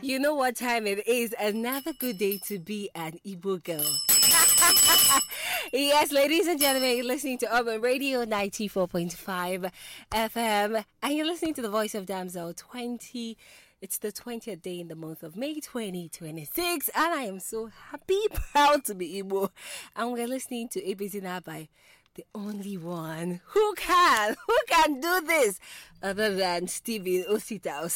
You know what time it is? Another good day to be an Igbo girl. Yes, ladies and gentlemen, you're listening to Urban Radio 94.5 FM, and you're listening to the Voice of Damsel 20. It's the 20th day in the month of May 2026, and I am so happy, proud to be Igbo. And we're listening to Ebezina by the only one who can do this other than Stephen Osita